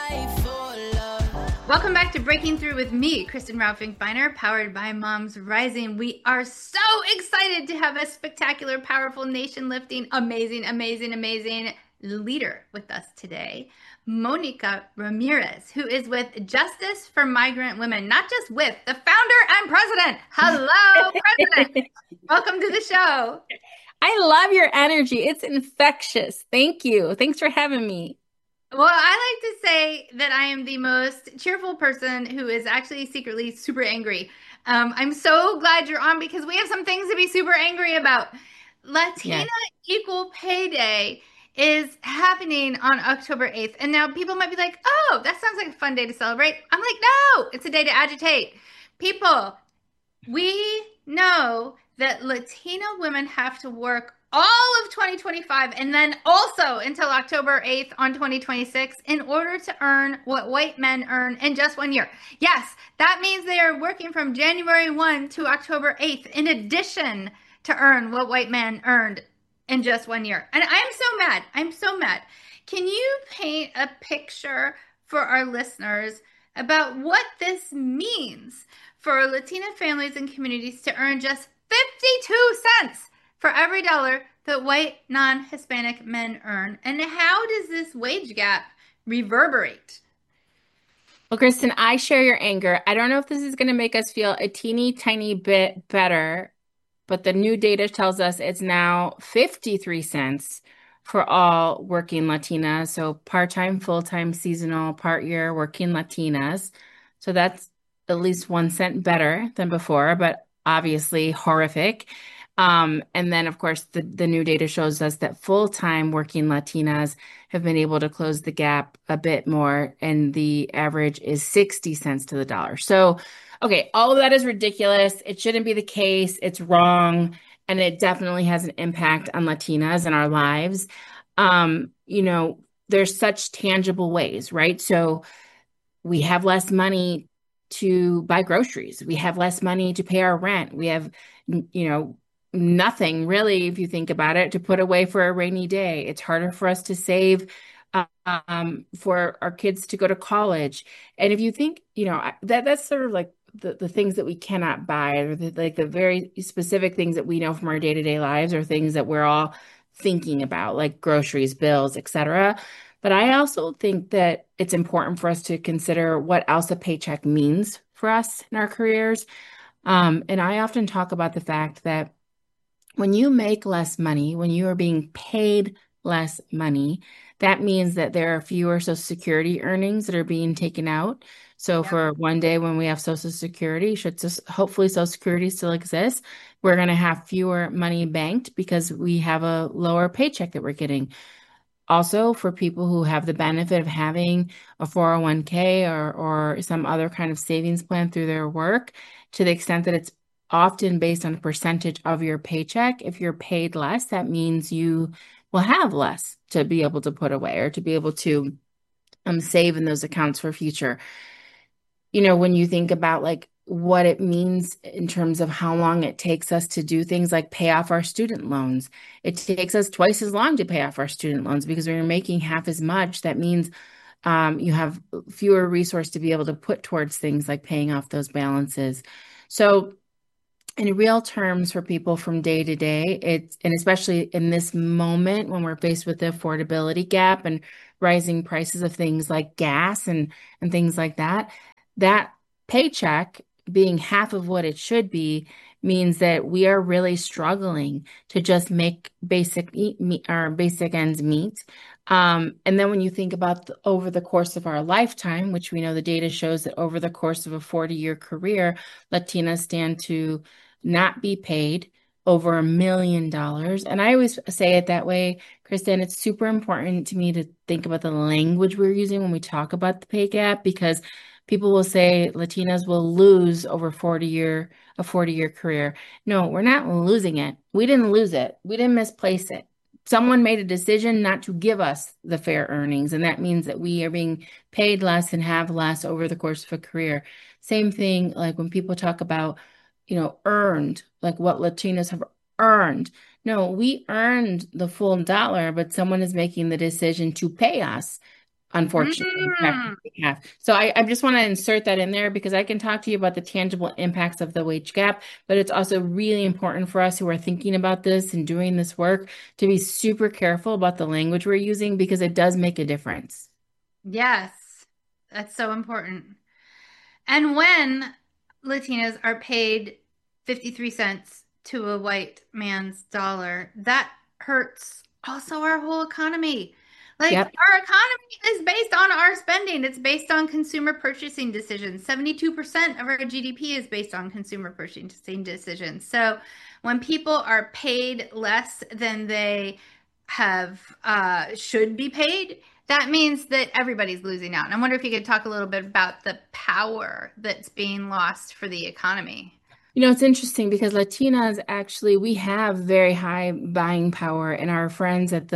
Welcome back to Breaking Through with me, Kristen Ralph Finkbeiner, powered by Moms Rising. We are so excited to have a spectacular, powerful, nation-lifting, amazing leader with us today, Monica Ramirez, who is with Justice for Migrant Women, not just with, the founder and president. Hello, president. Welcome to the show. I love your energy. It's infectious. Thank you. Thanks for having me. Well, I like to say that I am the most cheerful person who is actually secretly super angry. I'm so glad you're on because we have some things to be super angry about. Latina Yes. Equal Pay Day is happening on October 8th. And now people might be like, oh, that sounds like a fun day to celebrate. I'm like, no, it's a day to agitate. People, we know that Latina women have to work all of 2025 and then also until October 8th on 2026 in order to earn what white men earn in just 1 year. Yes, that means they are working from January 1 to October 8th in addition to earn what white men earned in just 1 year. And I'm so mad. I'm so mad. Can you paint a picture for our listeners about what this means for Latina families and communities to earn just 52 cents for every dollar that white non-Hispanic men earn? And how does this wage gap reverberate? Well, Kristen, I share your anger. I don't know if this is going to make us feel a teeny tiny bit better, but the new data tells us it's now 53 cents for all working Latinas. So part-time, full-time, seasonal, part-year working Latinas. So that's at least 1 cent better than before, but obviously horrific. And then, of course, the new data shows us that full-time working Latinas have been able to close the gap a bit more, and the average is 60 cents to the dollar. So, okay, all of that is ridiculous. It shouldn't be the case. It's wrong, and it definitely has an impact on Latinas and our lives. There's such tangible ways, right? So we have less money to buy groceries. We have less money to pay our rent. We have, you know, nothing really, if you think about it, to put away for a rainy day. It's harder for us to save for our kids to go to college. And if you think, that's sort of like the things that we cannot buy, or the very specific things that we know from our day-to-day lives, or things that we're all thinking about, like groceries, bills, etc. But I also think that it's important for us to consider what else a paycheck means for us in our careers. And I often talk about the fact that when you make less money, when you are being paid less money, that means that there are fewer Social Security earnings that are being taken out. So Yep. for one day when we have Social Security, hopefully Social Security still exists, we're going to have fewer money banked because we have a lower paycheck that we're getting. Also, for people who have the benefit of having a 401k or some other kind of savings plan through their work, to the extent that it's often based on a percentage of your paycheck, if you're paid less, that means you will have less to be able to put away or to be able to save in those accounts for future. When you think about like what it means in terms of how long it takes us to do things like pay off our student loans. It takes us twice as long to pay off our student loans because when you're making half as much, that means you have fewer resource to be able to put towards things like paying off those balances. So in real terms for people from day to day, and especially in this moment when we're faced with the affordability gap and rising prices of things like gas and things like that, that paycheck being half of what it should be means that we are really struggling to just make basic ends meet. And then when you think about over the course of our lifetime, which we know the data shows that over the course of a 40-year career, Latinas stand to not be paid over $1 million. And I always say it that way, Kristen. It's super important to me to think about the language we're using when we talk about the pay gap, because people will say Latinas will lose over 40-year career. No, we're not losing it. We didn't lose it. We didn't misplace it. Someone made a decision not to give us the fair earnings, and that means that we are being paid less and have less over the course of a career. Same thing, like when people talk about, earned, like what Latinos have earned. No, we earned the full dollar, but someone is making the decision to pay us unfortunately, Mm. we have. So I just want to insert that in there because I can talk to you about the tangible impacts of the wage gap, but it's also really important for us who are thinking about this and doing this work to be super careful about the language we're using because it does make a difference. Yes, that's so important. And when Latinas are paid 53 cents to a white man's dollar, that hurts also our whole economy. Like Yep. our economy is based on our spending. It's based on consumer purchasing decisions. 72% of our GDP is based on consumer purchasing decisions. So when people are paid less than they have should be paid, that means that everybody's losing out. And I wonder if you could talk a little bit about the power that's being lost for the economy. You know, it's interesting because Latinas actually, we have very high buying power, and our friends at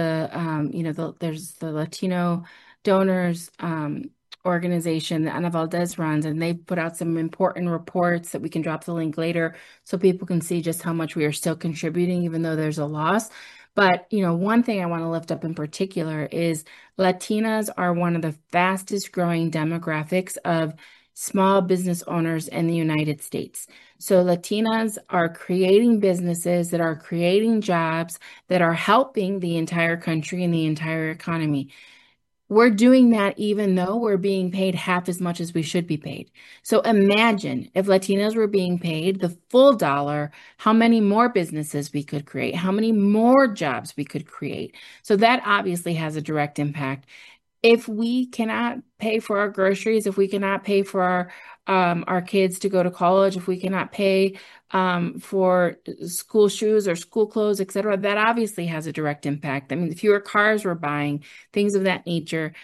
there's the Latino donors organization that Ana Valdez runs, and they've put out some important reports that we can drop the link later so people can see just how much we are still contributing, even though there's a loss. But, one thing I want to lift up in particular is Latinas are one of the fastest growing demographics of small business owners in the United States. So Latinas are creating businesses that are creating jobs that are helping the entire country and the entire economy. We're doing that even though we're being paid half as much as we should be paid. So imagine if Latinos were being paid the full dollar, how many more businesses we could create, how many more jobs we could create. So that obviously has a direct impact. If we cannot pay for our groceries, if we cannot pay for our kids to go to college, if we cannot pay for school shoes or school clothes, et cetera, that obviously has a direct impact. I mean, the fewer cars we're buying, things of that nature.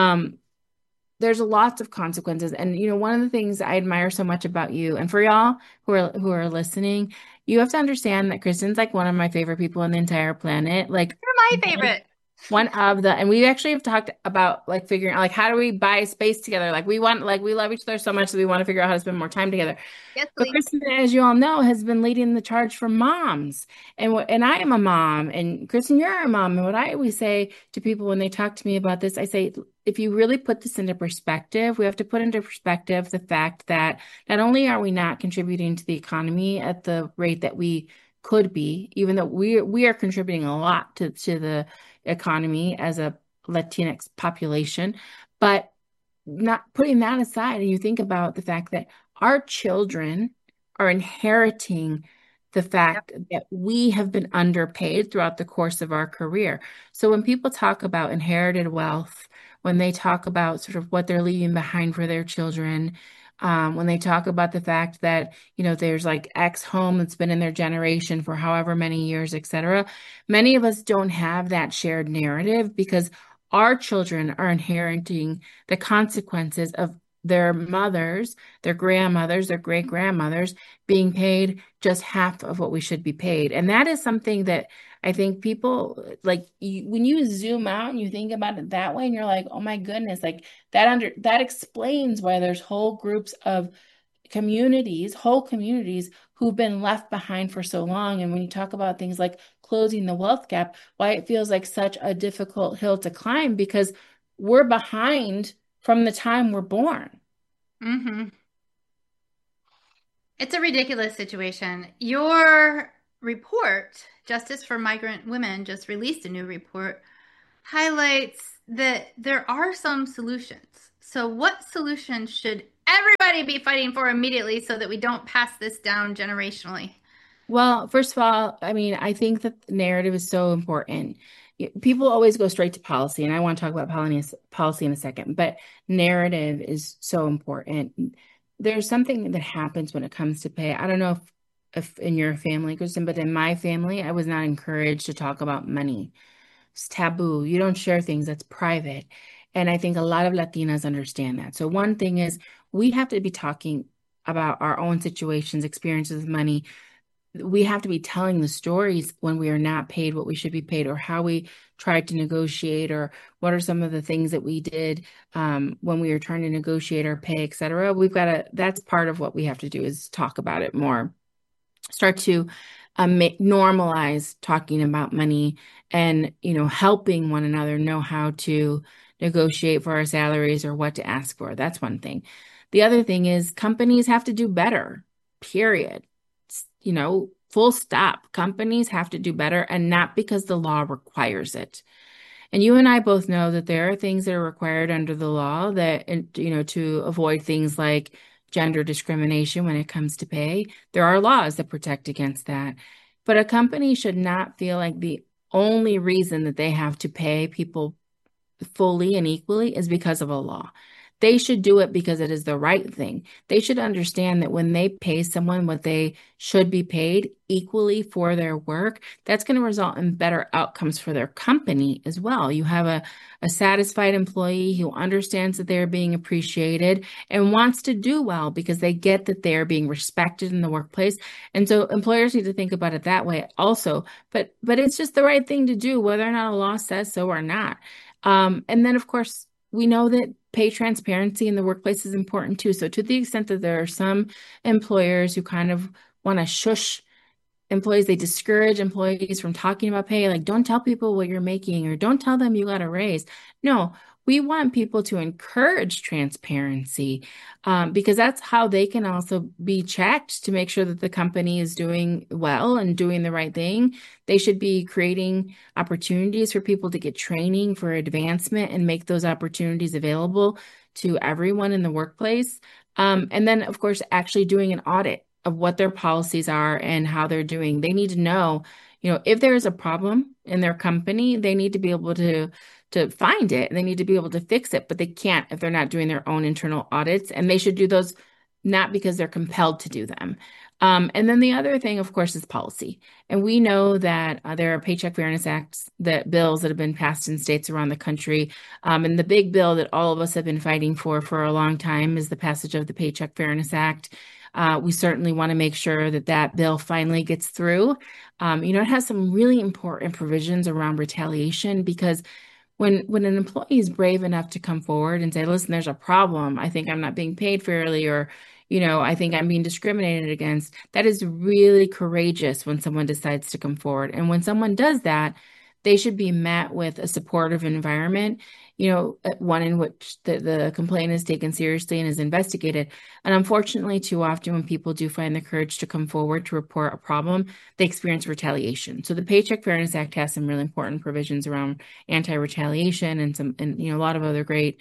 There's lots of consequences. And one of the things I admire so much about you, and for y'all who are listening, you have to understand that Kristen's like one of my favorite people on the entire planet. Like You're my favorite. one of the, and we actually have talked about like figuring out like how do we buy space together? Like we love each other so much that we want to figure out how to spend more time together. Yes, But please. Kristen, as you all know, has been leading the charge for moms. And I am a mom, and Kristen, you're a mom. And what I always say to people when they talk to me about this, I say, if you really put this into perspective, we have to put into perspective the fact that not only are we not contributing to the economy at the rate that we could be, even though we are contributing a lot to the economy as a Latinx population, but not putting that aside, and you think about the fact that our children are inheriting the Yep. fact that we have been underpaid throughout the course of our career. So when people talk about inherited wealth, when they talk about sort of what they're leaving behind for their children, when they talk about the fact that, there's like X home that's been in their generation for however many years, et cetera, many of us don't have that shared narrative because our children are inheriting the consequences of their mothers, their grandmothers, their great grandmothers being paid just half of what we should be paid. And that is something that I think people like when you zoom out and you think about it that way, and you're like, oh my goodness, like that explains why there's whole groups of communities, whole communities who've been left behind for so long. And when you talk about things like closing the wealth gap, why it feels like such a difficult hill to climb because we're behind from the time we're born. Mm-hmm. It's a ridiculous situation. Your report, Justice for Migrant Women, just released a new report, highlights that there are some solutions. So, what solutions should everybody be fighting for immediately so that we don't pass this down generationally? Well, first of all, I mean, I think that the narrative is so important. People always go straight to policy, and I want to talk about policy in a second, but narrative is so important. There's something that happens when it comes to pay. I don't know if in your family, Kristen, but in my family, I was not encouraged to talk about money. It's taboo. You don't share things that's private. And I think a lot of Latinas understand that. So one thing is we have to be talking about our own situations, experiences with money. We have to be telling the stories when we are not paid what we should be paid, or how we tried to negotiate, or what are some of the things that we did when we were trying to negotiate our pay, et cetera. That's part of what we have to do is talk about it more, start to normalize talking about money and helping one another know how to negotiate for our salaries or what to ask for. That's one thing. The other thing is companies have to do better, period. Full stop. Companies have to do better, and not because the law requires it. And you and I both know that there are things that are required under the law that, to avoid things like gender discrimination when it comes to pay. There are laws that protect against that. But a company should not feel like the only reason that they have to pay people fully and equally is because of a law. They should do it because it is the right thing. They should understand that when they pay someone what they should be paid equally for their work, that's going to result in better outcomes for their company as well. You have a satisfied employee who understands that they're being appreciated and wants to do well because they get that they're being respected in the workplace. And so employers need to think about it that way also. But it's just the right thing to do, whether or not a law says so or not. And then, of course, we know that pay transparency in the workplace is important too. So to the extent that there are some employers who kind of want to shush employees, they discourage employees from talking about pay, like don't tell people what you're making or don't tell them you got a raise. No, we want people to encourage transparency because that's how they can also be checked to make sure that the company is doing well and doing the right thing. They should be creating opportunities for people to get training for advancement and make those opportunities available to everyone in the workplace. And then, of course, actually doing an audit of what their policies are and how they're doing. They need to know, if there is a problem in their company, they need to be able to find it and they need to be able to fix it, but they can't if they're not doing their own internal audits. And they should do those not because they're compelled to do them. And then the other thing, of course, is policy. And we know that there are Paycheck Fairness Acts, that bills that have been passed in states around the country. And the big bill that all of us have been fighting for a long time is the passage of the Paycheck Fairness Act. We certainly want to make sure that that bill finally gets through. It has some really important provisions around retaliation because when an employee is brave enough to come forward and say, listen, there's a problem. I think I'm not being paid fairly, or, I think I'm being discriminated against. That is really courageous when someone decides to come forward. And when someone does that, they should be met with a supportive environment, one in which the complaint is taken seriously and is investigated. And unfortunately, too often when people do find the courage to come forward to report a problem, they experience retaliation. So the Paycheck Fairness Act has some really important provisions around anti-retaliation and a lot of other great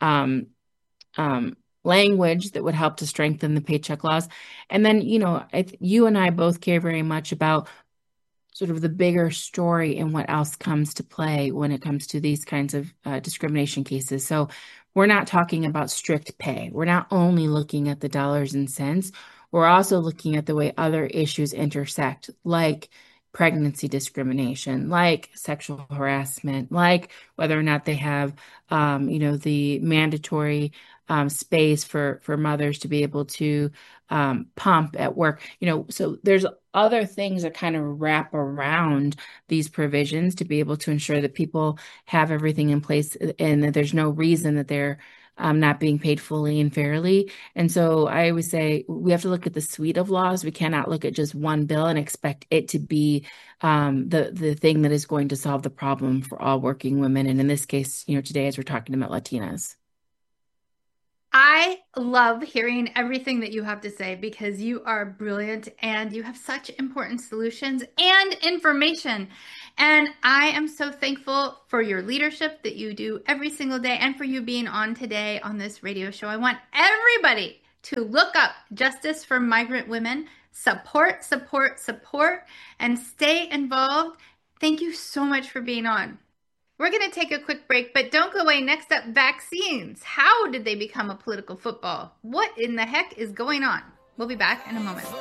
language that would help to strengthen the paycheck laws. And then, you and I both care very much about sort of the bigger story and what else comes to play when it comes to these kinds of discrimination cases. So we're not talking about strict pay. We're not only looking at the dollars and cents. We're also looking at the way other issues intersect, like pregnancy discrimination, like sexual harassment, like whether or not they have, the mandatory space for mothers to be able to pump at work. So there's other things that kind of wrap around these provisions to be able to ensure that people have everything in place and that there's no reason that they're not being paid fully and fairly. And so I always say we have to look at the suite of laws. We cannot look at just one bill and expect it to be the thing that is going to solve the problem for all working women. And in this case, today, as we're talking about Latinas. I love hearing everything that you have to say because you are brilliant and you have such important solutions and information. And I am so thankful for your leadership that you do every single day and for you being on today on this radio show. I want everybody to look up Justice for Migrant Women, support, support, support, and stay involved. Thank you so much for being on. We're going to take a quick break, but don't go away. Next up, vaccines. How did they become a political football? What in the heck is going on? We'll be back in a moment.